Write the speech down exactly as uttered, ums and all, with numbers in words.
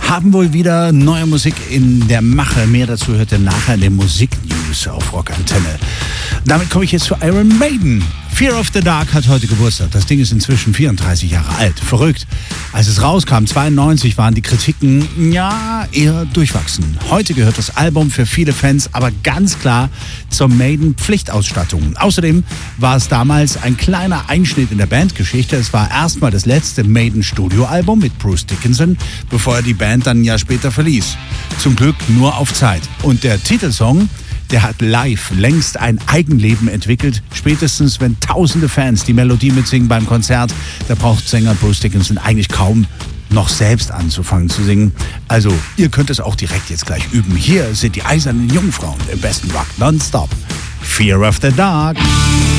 haben wohl wieder neue Musik in der Mache. Mehr dazu hört ihr nachher in den Musiknews auf Rockantenne. Damit komme ich jetzt zu Iron Maiden. Fear of the Dark hat heute Geburtstag. Das Ding ist inzwischen vierunddreißig Jahre alt. Verrückt. Als es rauskam, zweiundneunzig, waren die Kritiken, ja, eher durchwachsen. Heute gehört das Album für viele Fans aber ganz klar zur Maiden-Pflichtausstattung. Außerdem war es damals ein kleiner Einschnitt in der Bandgeschichte. Es war erstmal das letzte Maiden-Studioalbum mit Bruce Dickinson, bevor er die Band dann ein Jahr später verließ. Zum Glück nur auf Zeit. Und der Titelsong, der hat live längst ein Eigenleben entwickelt. Spätestens, wenn tausende Fans die Melodie mitsingen beim Konzert, da braucht Sänger Bruce Dickinson eigentlich kaum noch selbst anzufangen zu singen. Also, ihr könnt es auch direkt jetzt gleich üben. Hier sind die Eisernen Jungfrauen im besten Rock nonstop. Fear of the Dark.